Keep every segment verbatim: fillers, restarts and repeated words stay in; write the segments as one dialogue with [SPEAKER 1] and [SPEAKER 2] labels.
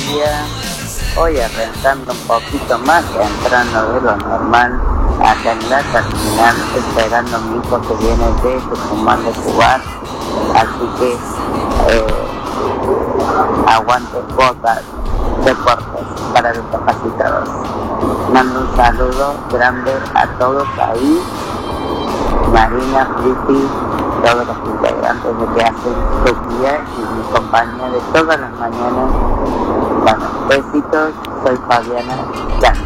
[SPEAKER 1] día. Hoy arrancando un poquito más, entrando de lo normal, acá en la terminal, esperando a mi hijo que viene de Tucumán de Cuba. Así que, eh, aguante Boca Deportes para discapacitados. Mando un saludo grande a todos ahí, Marina, Flippy, todos los integrantes de que hacen su día y mi compañía de todas las mañanas. Bueno, besitos, soy Fabiana Yan.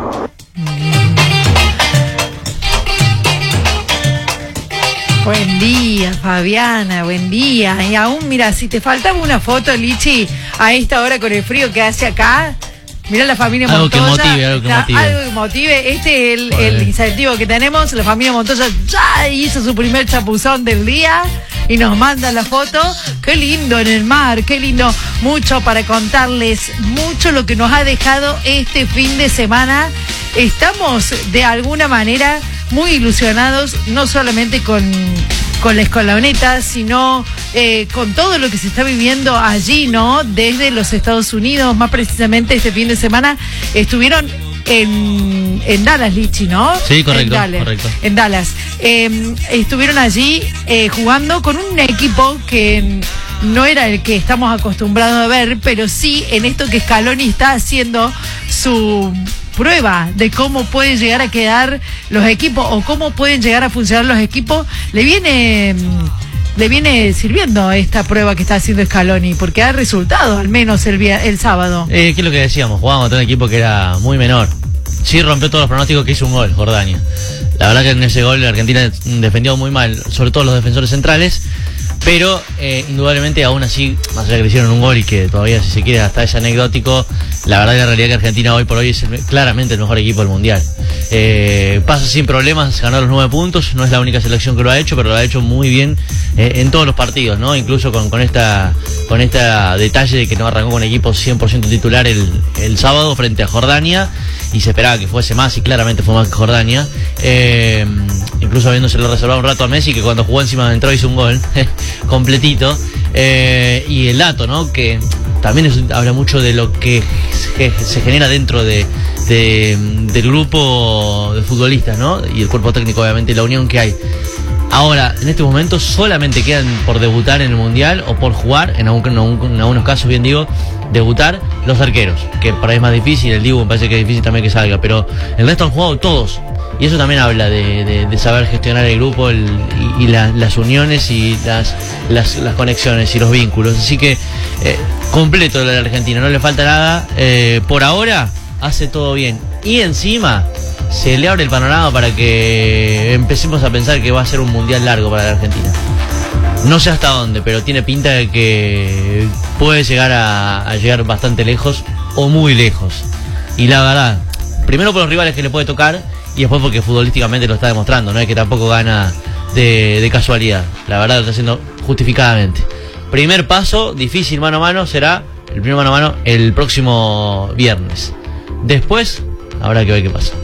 [SPEAKER 2] Buen día, Fabiana, buen día. Y aún, mira, si te faltaba una foto, Lichi, a esta hora con el frío que hace acá, mira la familia
[SPEAKER 3] algo
[SPEAKER 2] Montoya.
[SPEAKER 3] Que motive, algo que
[SPEAKER 2] está,
[SPEAKER 3] motive.
[SPEAKER 2] Algo que motive. Este es el, el incentivo que tenemos. La familia Montoya ya hizo su primer chapuzón del día y nos manda la foto. Qué lindo en el mar, qué lindo. Mucho para contarles, mucho lo que nos ha dejado este fin de semana. Estamos de alguna manera muy ilusionados, no solamente con, con la escoloneta, sino eh, con todo lo que se está viviendo allí, ¿no? Desde los Estados Unidos, más precisamente este fin de semana, estuvieron en, en Dallas, Lichi, ¿no?
[SPEAKER 3] Sí, correcto,
[SPEAKER 2] en Dallas,
[SPEAKER 3] correcto.
[SPEAKER 2] En Dallas. Eh, estuvieron allí eh, jugando con un equipo que no era el que estamos acostumbrados a ver, pero sí en esto que Scaloni está haciendo su prueba de cómo pueden llegar a quedar los equipos o cómo pueden llegar a funcionar los equipos. Le viene le viene sirviendo esta prueba que está haciendo Scaloni, porque ha resultado al menos el, el sábado.
[SPEAKER 3] Eh, ¿Qué es lo que decíamos? Jugábamos contra un equipo que era muy menor. Sí rompió todos los pronósticos, que hizo un gol, Jordania. La verdad que en ese gol Argentina defendió muy mal, sobre todo los defensores centrales. Pero eh, indudablemente aún así, más allá que le hicieron un gol y que todavía, si se quiere, hasta es anecdótico, la verdad que la realidad es que Argentina hoy por hoy es el, claramente el mejor equipo del Mundial. Eh, pasa sin problemas, ganó los nueve puntos, no es la única selección que lo ha hecho, pero lo ha hecho muy bien eh, en todos los partidos, ¿no? Incluso con, con esta con esta detalle de que no arrancó con equipo cien por ciento titular el, el sábado frente a Jordania, y se esperaba que fuese más, y claramente fue más que Jordania. Eh, incluso habiéndose lo reservado un rato a Messi, que cuando jugó encima entró hizo un gol completito. Eh, y el dato, ¿no? Que también es, habla mucho de lo que se, se genera dentro de, de del grupo de futbolistas, ¿no? Y el cuerpo técnico, obviamente, y la unión que hay. Ahora, en este momento solamente quedan por debutar en el Mundial o por jugar, en, algún, en, algún, en algunos casos, bien digo, debutar los arqueros, que por ahí es más difícil. El Dibu me parece que es difícil también que salga, pero el resto han jugado todos. Y eso también habla de, de, de saber gestionar el grupo el, y, y la, las uniones y las, las, las conexiones y los vínculos. Así que eh, completo lo de la Argentina, no le falta nada. Eh, por ahora hace todo bien. Y encima se le abre el panorama para que empecemos a pensar que va a ser un mundial largo para la Argentina. No sé hasta dónde, pero tiene pinta de que puede llegar a, a llegar bastante lejos o muy lejos. Y la verdad, primero por los rivales que le puede tocar, y después porque futbolísticamente lo está demostrando, no es que tampoco gana de, de casualidad. La verdad lo está haciendo justificadamente. Primer paso, difícil mano a mano, será el primer mano a mano el próximo viernes. Después habrá que ver qué pasa.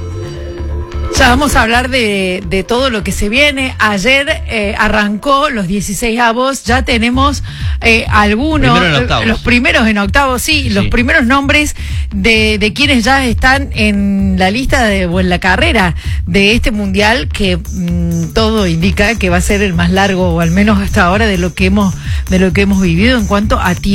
[SPEAKER 2] Ya vamos a hablar de, de todo lo que se viene. Ayer eh, arrancó los dieciseisavos, ya tenemos eh, algunos,
[SPEAKER 3] Primero
[SPEAKER 2] los primeros en octavos, sí, sí. Los primeros nombres de, de quienes ya están en la lista de, o en la carrera de este mundial, que mmm, todo indica que va a ser el más largo, o al menos hasta ahora, de lo que hemos, de lo que hemos vivido en cuanto a tiempo.